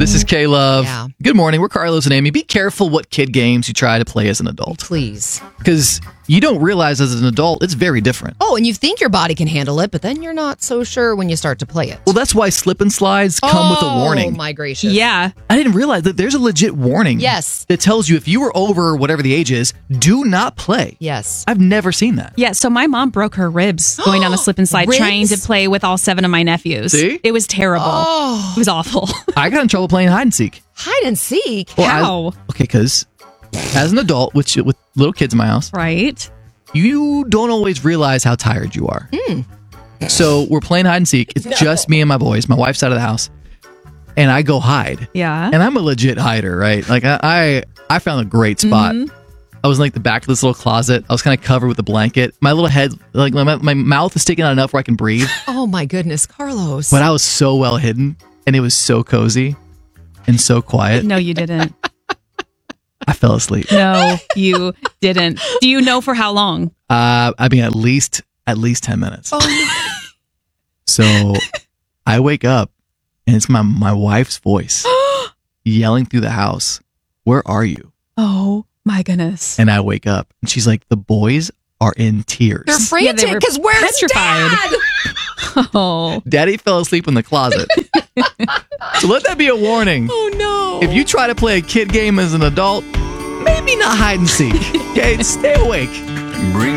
This is K-Love. Yeah. Good morning. We're Carlos and Amy. Be careful what kid games you try to play as an adult. Please. Because you don't realize as an adult, it's very different. Oh, and you think your body can handle it, but then you're not so sure when you start to play it. Well, that's why slip and slides come with a warning. Oh, my gracious. Yeah. I didn't realize that there's a legit warning. Yes. That tells you if you were over whatever the age is, do not play. Yes. I've never seen that. Yeah, so my mom broke her ribs going down a slip and slide, Ribs? trying to play with all 7 of my nephews. See? It was terrible. It was awful. I got in trouble playing hide and seek. Hide and seek. How? Okay, because as an adult with little kids in my house, Right? you don't always realize how tired you are. So we're playing hide and seek. It's just me and my boys. My wife's out of the house. And I go hide. Yeah. And I'm a legit hider, right? Like I found a great spot. I was in like the back of this little closet. I was kind of covered with a blanket. My little head, like my mouth is sticking out enough where I can breathe. Oh, my goodness, Carlos. But I was so well hidden and it was so cozy and so quiet. No, you didn't. I fell asleep. No, you didn't. Do you know for how long? I mean, at least 10 minutes. Oh, So I wake up and it's my wife's voice yelling through the house, "Where are you?" Oh, my goodness. And I wake up and she's like, "The boys are in tears. they're frantic they were because where's petrified. Dad? Oh. Daddy fell asleep in the closet." So let that be a warning. Oh, no. If you try to play a kid game as an adult, maybe not hide and seek. Okay, stay awake.